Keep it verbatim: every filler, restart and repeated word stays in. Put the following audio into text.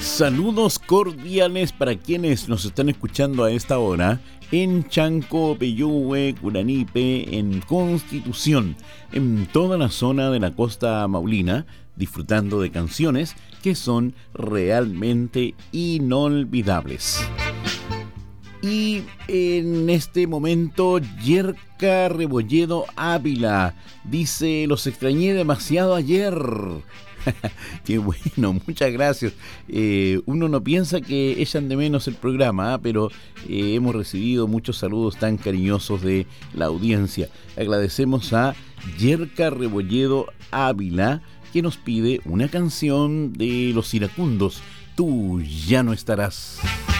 Saludos cordiales para quienes nos están escuchando a esta hora en Chanco, Peyúgue, Curanipe, en Constitución, en toda la zona de la costa maulina, disfrutando de canciones que son realmente inolvidables. Y en este momento, Yerka Rebolledo Ávila dice: los extrañé demasiado ayer. Qué bueno, muchas gracias. Eh, uno no piensa que echan de menos el programa, ¿eh? pero eh, hemos recibido muchos saludos tan cariñosos de la audiencia. Agradecemos a Yerka Rebolledo Ávila, que nos pide una canción de Los Iracundos, Tú ya no estarás.